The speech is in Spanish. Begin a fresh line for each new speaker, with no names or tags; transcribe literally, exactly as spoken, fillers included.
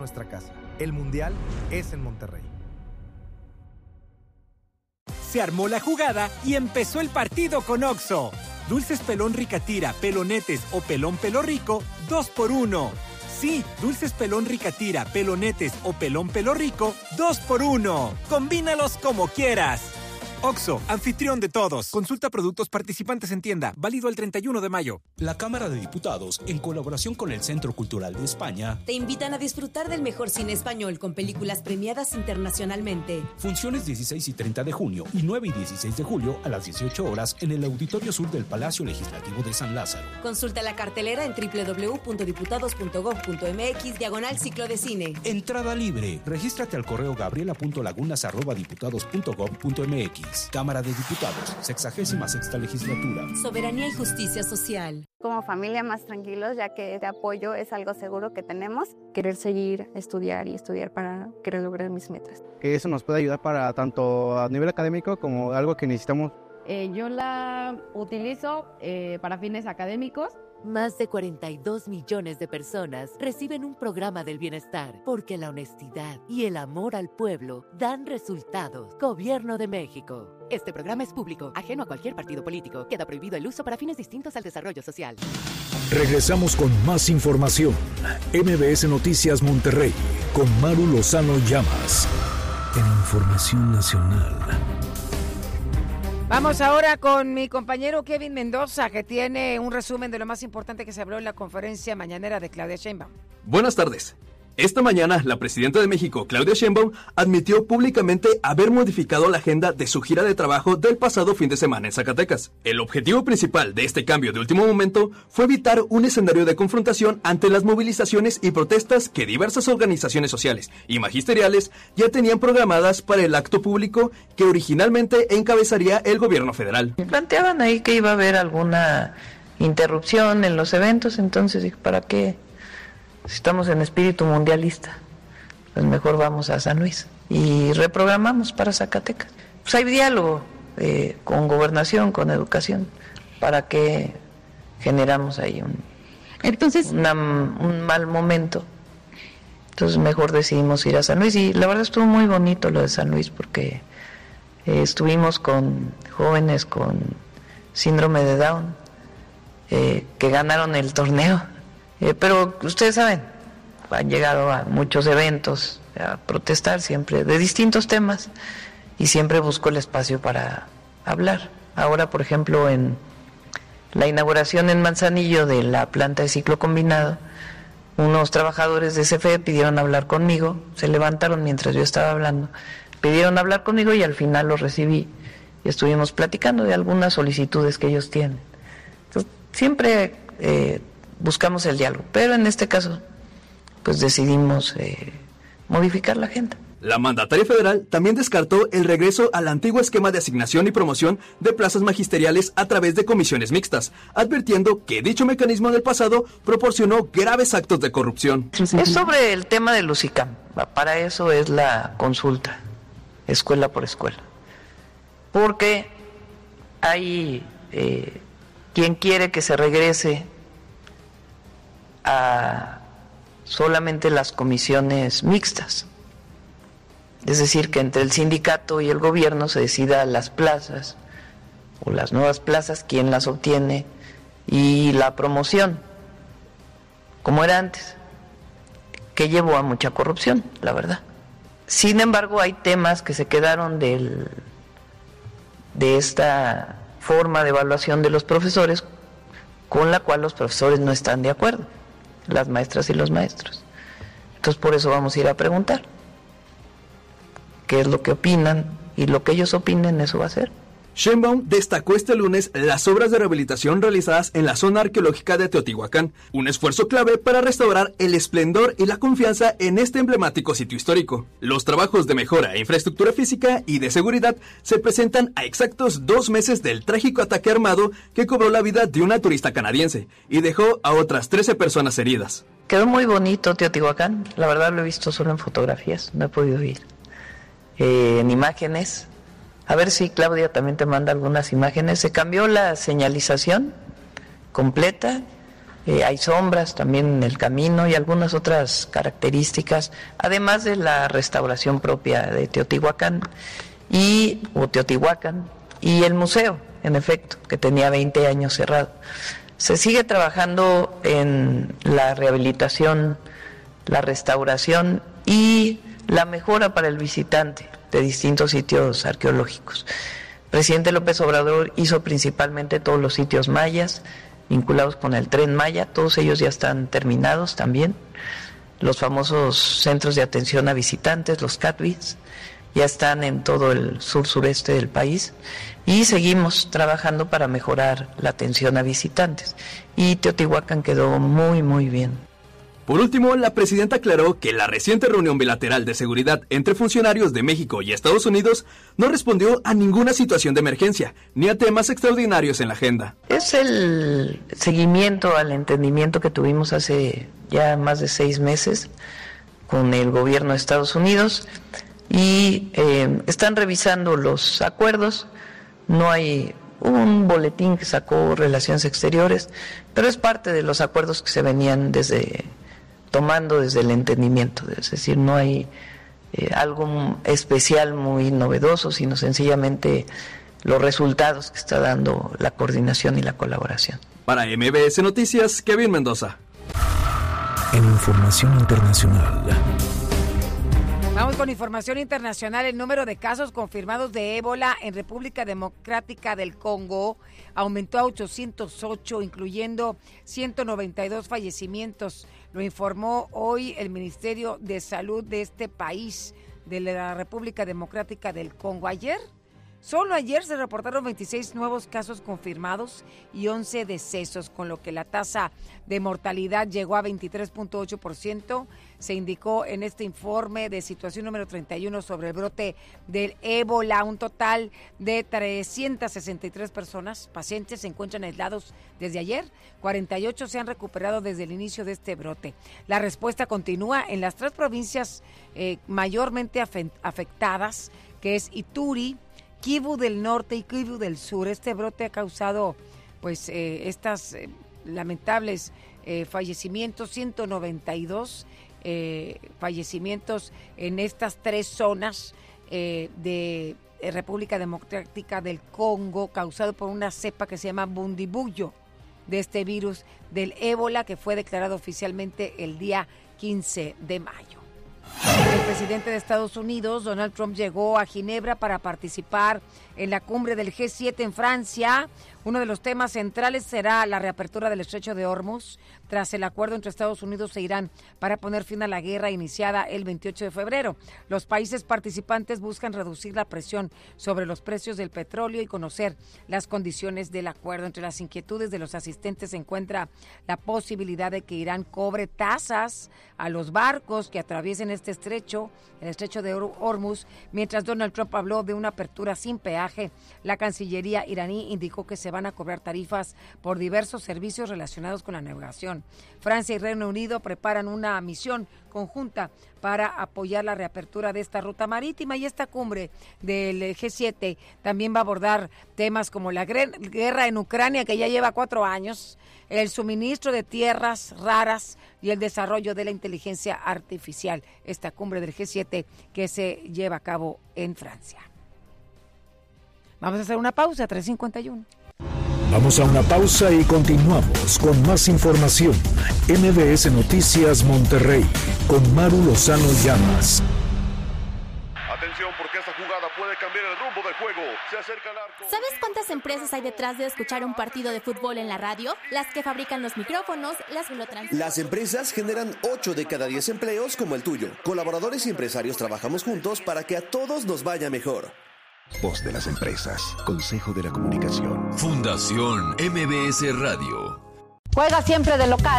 Nuestra casa. El Mundial es en Monterrey.
Se armó la jugada y empezó el partido con Oxxo. Dulces Pelón Ricatira, Pelonetes o Pelón Pelo Rico, dos por uno. Sí, Dulces Pelón Ricatira, Pelonetes o Pelón Pelo Rico, dos por uno. Combínalos como quieras. Oxxo, anfitrión de todos. Consulta productos participantes en tienda. Válido el treinta y uno de mayo.
La Cámara de Diputados, en colaboración con el Centro Cultural de España,
te invitan a disfrutar del mejor cine español con películas premiadas internacionalmente.
Funciones dieciséis y treinta de junio y nueve y dieciséis de julio a las dieciocho horas en el Auditorio Sur del Palacio Legislativo de San Lázaro.
Consulta la cartelera en doble u doble u doble u punto diputados punto gob punto eme equis diagonal ciclo de cine.
Entrada libre. Regístrate al correo gabriela punto lagunas arroba diputados punto gob punto eme equis. Cámara de Diputados, sexagésima sexta legislatura.
Soberanía y justicia social.
Como familia más tranquilos, ya que este apoyo es algo seguro que tenemos. Querer seguir, estudiar y estudiar para querer lograr mis metas.
Que eso nos puede ayudar para tanto a nivel académico como algo que necesitamos.
Eh, yo la utilizo eh, para fines académicos.
Más de cuarenta y dos millones de personas reciben un programa del bienestar porque la honestidad y el amor al pueblo dan resultados. Gobierno de México. Este programa es público, ajeno a cualquier partido político. Queda prohibido el uso para fines distintos al desarrollo social.
Regresamos con más información. M B S Noticias Monterrey con Maru Lozano Llamas. En Información Nacional.
Vamos ahora con mi compañero Kevin Mendoza, que tiene un resumen de lo más importante que se habló en la conferencia mañanera de Claudia Sheinbaum.
Buenas tardes. Esta mañana, la presidenta de México, Claudia Sheinbaum, admitió públicamente haber modificado la agenda de su gira de trabajo del pasado fin de semana en Zacatecas. El objetivo principal de este cambio de último momento fue evitar un escenario de confrontación ante las movilizaciones y protestas que diversas organizaciones sociales y magisteriales ya tenían programadas para el acto público que originalmente encabezaría el gobierno federal.
Planteaban ahí que iba a haber alguna interrupción en los eventos, entonces, ¿para qué? Si estamos en espíritu mundialista, pues mejor vamos a San Luis y reprogramamos para Zacatecas. Pues hay diálogo eh, con gobernación, con educación, para que generamos ahí un, Entonces, una, un mal momento. Entonces mejor decidimos ir a San Luis y la verdad estuvo muy bonito lo de San Luis porque eh, estuvimos con jóvenes con síndrome de Down eh, que ganaron el torneo. Eh, pero ustedes saben, han llegado a muchos eventos a protestar siempre de distintos temas y siempre busco el espacio para hablar. Ahora, por ejemplo, en la inauguración en Manzanillo de la planta de ciclo combinado, unos trabajadores de C F E pidieron hablar conmigo, se levantaron mientras yo estaba hablando, pidieron hablar conmigo y al final los recibí y estuvimos platicando de algunas solicitudes que ellos tienen. Entonces, siempre eh, buscamos el diálogo, pero en este caso pues decidimos eh, modificar la agenda.
La mandataria federal también descartó el regreso al antiguo esquema de asignación y promoción de plazas magisteriales a través de comisiones mixtas, advirtiendo que dicho mecanismo del pasado proporcionó graves actos de corrupción.
Es sobre el tema del UCICAM, para eso es la consulta, escuela por escuela, porque hay eh, quien quiere que se regrese a solamente las comisiones mixtas, es decir, que entre el sindicato y el gobierno se decida las plazas o las nuevas plazas, quién las obtiene y la promoción, como era antes, que llevó a mucha corrupción, la verdad. Sin embargo, hay temas que se quedaron del, de esta forma de evaluación de los profesores con la cual los profesores no están de acuerdo, las maestras y los maestros. Entonces por eso vamos a ir a preguntar qué es lo que opinan y lo que ellos opinen, eso va a ser.
Sheinbaum destacó este lunes las obras de rehabilitación realizadas en la zona arqueológica de Teotihuacán, un esfuerzo clave para restaurar el esplendor y la confianza en este emblemático sitio histórico. Los trabajos de mejora e infraestructura física y de seguridad se presentan a exactos dos meses del trágico ataque armado que cobró la vida de una turista canadiense y dejó a otras trece personas heridas.
Quedó muy bonito Teotihuacán, la verdad lo he visto solo en fotografías, no he podido ir. Eh, en imágenes. A ver si Claudia también te manda algunas imágenes. Se cambió la señalización completa, Eh, hay sombras también en el camino y algunas otras características, además de la restauración propia de Teotihuacán y o Teotihuacán y el museo, en efecto, que tenía veinte años cerrado. Se sigue trabajando en la rehabilitación, la restauración y la mejora para el visitante de distintos sitios arqueológicos. El presidente López Obrador hizo principalmente todos los sitios mayas vinculados con el Tren Maya, todos ellos ya están terminados también. Los famosos centros de atención a visitantes, los C A T V I S, ya están en todo el sur-sureste del país y seguimos trabajando para mejorar la atención a visitantes. Y Teotihuacán quedó muy, muy bien.
Por último, la presidenta aclaró que la reciente reunión bilateral de seguridad entre funcionarios de México y Estados Unidos no respondió a ninguna situación de emergencia ni a temas extraordinarios en la agenda.
Es el seguimiento al entendimiento que tuvimos hace ya más de seis meses con el gobierno de Estados Unidos y eh, están revisando los acuerdos. No hay un boletín que sacó Relaciones Exteriores, pero es parte de los acuerdos que se venían desde tomando desde el entendimiento, es decir, no hay eh, algo especial muy novedoso, sino sencillamente los resultados que está dando la coordinación y la colaboración.
Para M B S Noticias, Kevin Mendoza.
En información internacional.
Vamos con información internacional. El número de casos confirmados de ébola en República Democrática del Congo aumentó a ochocientos ocho, incluyendo ciento noventa y dos fallecimientos. Lo informó hoy el Ministerio de Salud de este país, de la República Democrática del Congo. Ayer, solo ayer se reportaron veintiséis nuevos casos confirmados y once decesos, con lo que la tasa de mortalidad llegó a veintitrés punto ocho por ciento. Se indicó en este informe de situación número treinta y uno sobre el brote del ébola. Un total de trescientas sesenta y tres personas, pacientes, se encuentran aislados desde ayer. cuarenta y ocho se han recuperado desde el inicio de este brote. La respuesta continúa en las tres provincias eh, mayormente afectadas, que es Ituri, Kivu del Norte y Kivu del Sur. Este brote ha causado pues eh, estas eh, lamentables eh, fallecimientos, ciento noventa y dos eh, fallecimientos en estas tres zonas eh, de eh, República Democrática del Congo, causado por una cepa que se llama Bundibugyo de este virus del ébola, que fue declarado oficialmente el día quince de mayo. El presidente de Estados Unidos, Donald Trump, llegó a Ginebra para participar en la cumbre del G siete en Francia. Uno de los temas centrales será la reapertura del estrecho de Hormuz, tras el acuerdo entre Estados Unidos e Irán para poner fin a la guerra iniciada el veintiocho de febrero. Los países participantes buscan reducir la presión sobre los precios del petróleo y conocer las condiciones del acuerdo. Entre las inquietudes de los asistentes se encuentra la posibilidad de que Irán cobre tasas a los barcos que atraviesen este estrecho, el estrecho de Hormuz. Mientras Donald Trump habló de una apertura sin peaje, la Cancillería iraní indicó que se van a cobrar tarifas por diversos servicios relacionados con la navegación. Francia y Reino Unido preparan una misión conjunta para apoyar la reapertura de esta ruta marítima, y esta cumbre del G siete también va a abordar temas como la guerra en Ucrania, que ya lleva cuatro años, el suministro de tierras raras y el desarrollo de la inteligencia artificial. Esta cumbre del G siete que se lleva a cabo en Francia. Vamos a hacer una pausa, tres cincuenta y uno.
Vamos a una pausa y continuamos con más información. M B S Noticias Monterrey, con Maru Lozano Llamas.
Atención, porque esta jugada puede cambiar el rumbo del juego. Se acerca el arco.
¿Sabes cuántas empresas hay detrás de escuchar un partido de fútbol en la radio? Las que fabrican los micrófonos, las que lo transmiten.
Las empresas generan ocho de cada diez empleos como el tuyo. Colaboradores y empresarios trabajamos juntos para que a todos nos vaya mejor.
Voz de las empresas. Consejo de la Comunicación.
Fundación M B S Radio.
Juega siempre de local